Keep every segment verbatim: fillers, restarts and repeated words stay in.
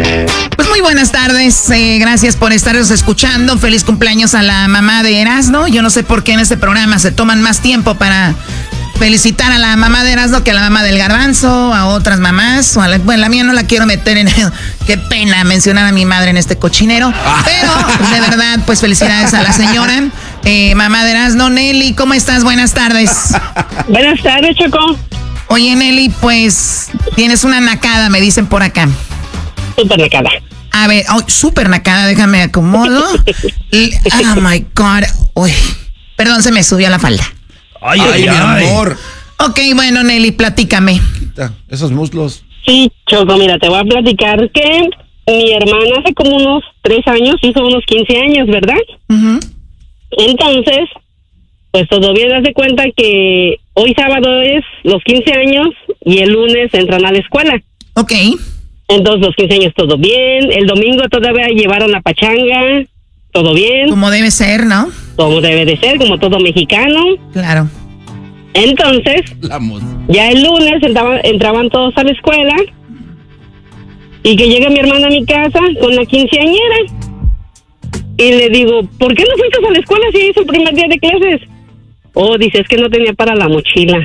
Pues muy buenas tardes, eh, gracias por estaros escuchando. Feliz cumpleaños a la mamá de Erasmo. Yo no sé por qué en este programa se toman más tiempo para felicitar a la mamá de Erasmo que a la mamá del Garbanzo, a otras mamás. O a la, bueno, la mía no la quiero meter en el, qué pena mencionar a mi madre en este cochinero. Pero, de verdad, pues felicidades a la señora. Eh, mamá de Erasmo, Nelly, ¿cómo estás? Buenas tardes. Buenas tardes, Choco. Oye, Nelly, pues tienes una nacada, me dicen por acá. Súper nacada. A ver, oh, súper nacada, déjame acomodo. Oh, my God. Uy, perdón, se me subió la falda. Ay, ay, ay, mi amor. Ok, bueno, Nelly, platícame. Esos muslos. Sí, Choco, mira, te voy a platicar que mi hermana hace como unos tres años hizo unos quince años, ¿verdad? Uh-huh. Entonces, pues todavía das de cuenta que hoy sábado es los quince años y el lunes entran a la escuela. Ok. Entonces los quince años todo bien, el domingo todavía llevaron la pachanga, todo bien. Como debe ser, ¿no? Como debe de ser, como todo mexicano. Claro. Entonces, ya el lunes entraban, entraban todos a la escuela y que llega mi hermana a mi casa con la quinceañera. Y le digo, ¿por qué no fuiste a la escuela si es el primer día de clases? Oh, dice, es que no tenía para la mochila.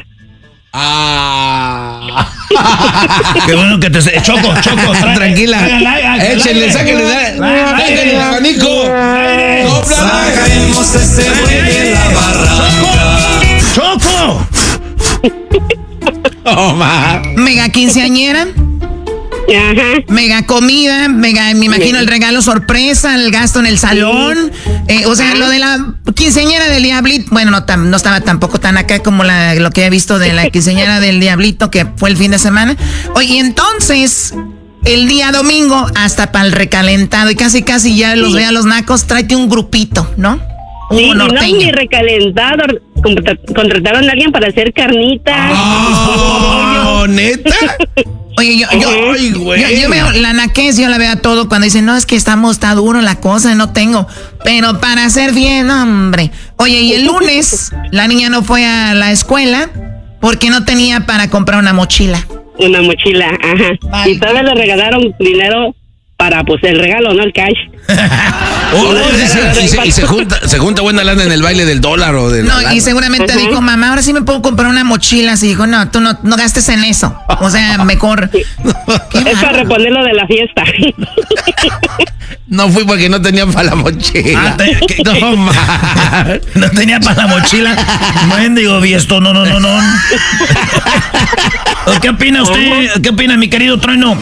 Ah. Qué bueno que te... Choco, Choco, tranquila. Échenle, sáquenle, sáquenle el abanico. Sacaremos ese buey en la barranca. ¡Choco! Oh, ma. Mega quinceañera. Ajá. Mega comida, mega, me imagino el regalo sorpresa, el gasto en el salón. Eh, o sea, lo de la quinceañera del Diablito, bueno, no, tam, no estaba tampoco tan acá como la, lo que he visto de la quinceañera del Diablito, que fue el fin de semana. Oye, y entonces, el día domingo, hasta para el recalentado, y casi casi ya los ve a los nacos, tráete un grupito, ¿no? Un Sí, norteño. no, ni recalentado. Contra- Contrataron a alguien para hacer carnitas. Oh, ¿neta? Oye, yo, yo, Ay, güey. yo, yo veo la naquez, yo la veo a todo cuando dicen, no, es que estamos, está duro la cosa, no tengo. Pero para hacer bien, hombre. Oye, y el lunes la niña no fue a la escuela porque no tenía para comprar una mochila. Una mochila, ajá. Vale. Y todavía le regalaron dinero para, pues, el regalo, ¿no? El cash. Oh, y se, y se- y se junta, se junta buena lana en el baile del dólar o del... No, y seguramente Ajá. dijo, mamá, ahora sí me puedo comprar una mochila. Así dijo, no, tú no, no gastes en eso. O sea, mejor. Qué Es para bárbaro. reponerlo de la fiesta. No fui porque no tenía para la mochila. Ah, te- que- No, ma. No tenía para la mochila. Mendigo viesto, no, no, no, no. ¿Qué opina usted? ¿Qué opina, mi querido Trueno?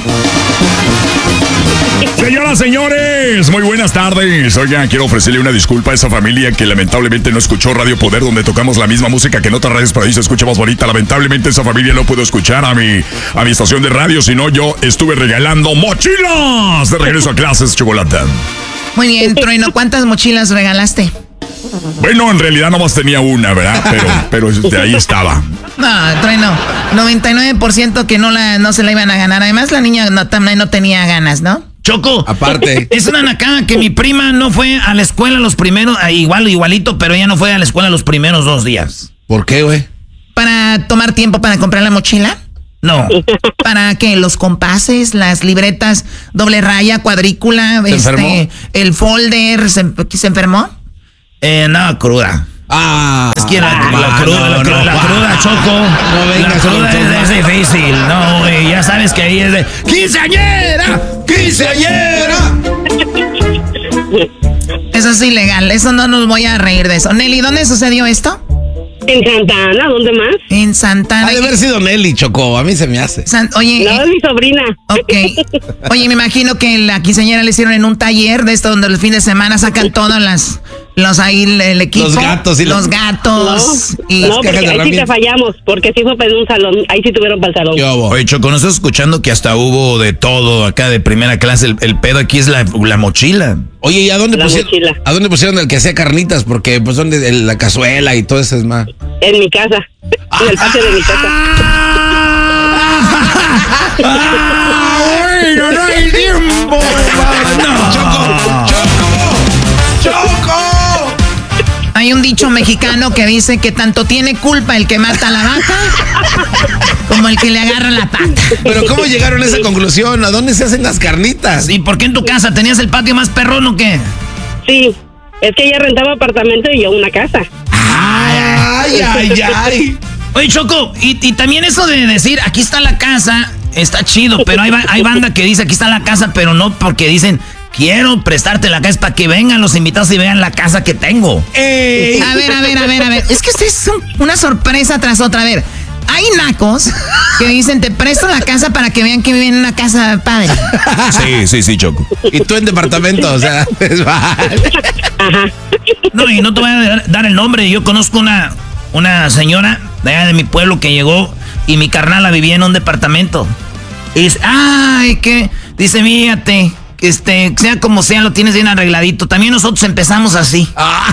Señoras, señores, muy buenas tardes. Oigan, quiero ofrecerle una disculpa a esa familia que lamentablemente no escuchó Radio Poder, donde tocamos la misma música que en otras radios, pero ahí se escucha más bonita. Lamentablemente esa familia no pudo escuchar a mi, a mi estación de radio, sino yo estuve regalando mochilas de regreso a clases, chocolate. Muy bien, Trueno, ¿cuántas mochilas regalaste? Bueno, en realidad nomás tenía una, ¿verdad? Pero, pero de ahí estaba. No, Trueno, noventa y nueve por ciento que no, la, no se la iban a ganar. Además, la niña no, también no tenía ganas, ¿no? Choco. Aparte. Es una nacada que mi prima no fue a la escuela los primeros, ah, igual, igualito, pero ella no fue a la escuela los primeros dos días. ¿Por qué, güey? ¿Para tomar tiempo para comprar la mochila? No. ¿Para qué? ¿Los compases, las libretas, doble raya, cuadrícula, ¿Se este, enfermó? el folder? ¿Se, ¿se enfermó? Eh, nada, cruda. Ah. Es que la, la Ah, cruda, no, la, cruda, no, la va. cruda, Choco. No la vengas con cruda tus es, es difícil, no, güey. Ya sabes que ahí es de ¡quinceañera! ¡Quinceañera! Eso es ilegal, eso no nos voy a reír de eso. Nelly, ¿dónde sucedió esto? En Santana, ¿dónde más? En Santana. Ha de haber sido Nelly, Chocó. A mí se me hace. San- Oye, No, eh, es mi sobrina. ok. Oye, me imagino que la quinceañera le hicieron en un taller de esto donde el fin de semana sacan todos las, los ahí el, el equipo. Los gatos y los los- gatos. No, y no, cajas porque de ahí sí te herramientas. fallamos, porque sí fue para un salón, ahí sí tuvieron para el salón. ¿Qué hubo? Oye, Choco, ¿no estás escuchando que hasta hubo de todo acá de primera clase? El, el pedo aquí es la, la mochila. Oye, ¿y a dónde, La pusieron, mochila. a dónde pusieron el que hacía carnitas? Porque pues son de, de la cazuela y todo eso es más. En mi casa, en el patio de mi casa. ¡Ay, no, no hay tiempo! ¡No! ¡Choco! ¡Choco! ¡Choco! Ahí Hay un dicho mexicano que dice que tanto tiene culpa el que mata a la vaca como el que le agarra la pata. Pero ¿cómo llegaron a esa conclusión? ¿A dónde se hacen las carnitas? ¿Y por qué en tu casa tenías el patio más perrón o qué? Sí, es que ella rentaba apartamento y yo una casa. Ay, ay, ay. Oye, Choco, y, y también eso de decir, aquí está la casa, está chido, pero hay, hay banda que dice, aquí está la casa, pero no porque dicen, quiero prestarte la casa para que vengan los invitados y vean la casa que tengo. Ey. A ver, a ver, a ver, a ver. Es que ustedes son una sorpresa tras otra. A ver, hay nacos que dicen, te presto la casa para que vean que viven en una casa padre. Sí, sí, sí, Choco. Y tú en departamento, o sea, es mal. No, y no te voy a dar el nombre. Yo conozco una, una señora de allá de mi pueblo que llegó y mi carnala vivía en un departamento. Y dice, ay, que, dice, fíjate, que este, sea como sea, lo tienes bien arregladito. También nosotros empezamos así. Ah.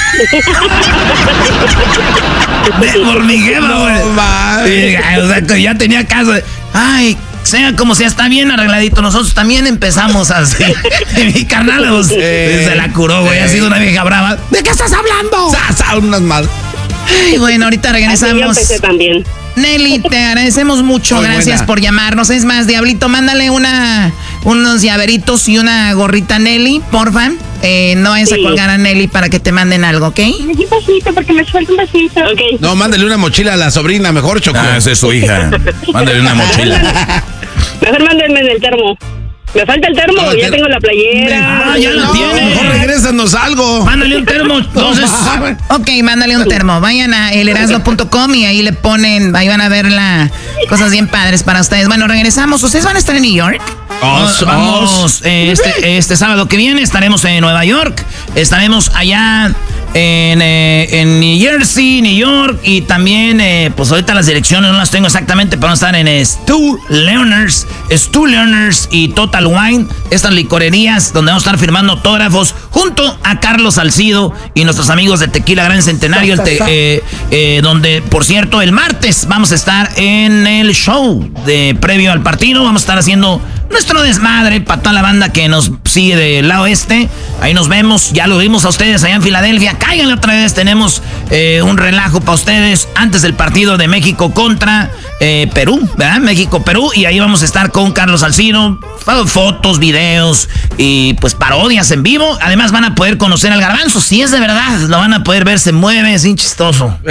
Por mi jefa, güey. No, o sea, que ya tenía casa. Ay, sea como sea, está bien arregladito. Nosotros también empezamos así. Y mi carnal pues, eh, se la curó, güey. Eh. Ha sido una vieja brava. ¿De qué estás hablando? Sa, unas más. Ay, bueno, ahorita regresamos. Así yo empecé también. Nelly, te agradecemos mucho. Muy Gracias buena. por llamarnos. Es más, Diablito, mándale una, unos llaveritos y una gorrita a Nelly, porfa. Eh, no vayas sí. a colgar a Nelly para que te manden algo, ¿ok? Un besito, porque me suelta un besito. Okay. No, mándale una mochila a la sobrina, mejor, Choco. Ah, esa es su hija. Mándale una mochila. Mejor mándenme en el termo. Me falta el termo, no, ya ter tengo la playera. Ah, ya la no, tiene. Mejor regrésanos algo. Mándale un termo. Entonces. Ok, mándale un termo. Vayan a el erasmo punto com y ahí le ponen, ahí van a ver la, cosas bien padres para ustedes. Bueno, regresamos. ¿Ustedes van a estar en New York? Vamos, vamos eh, este, este sábado que viene estaremos en Nueva York. Estaremos allá en, eh, en New Jersey, New York. Y también, eh, pues ahorita las direcciones no las tengo exactamente, pero vamos a estar en Stu Learners, Stu Learners y Total Wine, estas licorerías donde vamos a estar firmando autógrafos junto a Carlos Salcido y nuestros amigos de Tequila Gran Centenario, el te, eh, eh, donde, por cierto, el martes vamos a estar en el show de previo al partido. Vamos a estar haciendo nuestro desmadre para toda la banda que nos sigue del lado este. Ahí nos vemos, ya lo vimos a ustedes allá en Filadelfia. Cáiganle otra vez, tenemos eh, un relajo para ustedes antes del partido de México contra eh, Perú, ¿verdad? México-Perú, y ahí vamos a estar con Carlos Salcido, fotos, videos y pues parodias en vivo. Además van a poder conocer al Garbanzo, si es de verdad, lo van a poder ver, se mueve, es bien chistoso.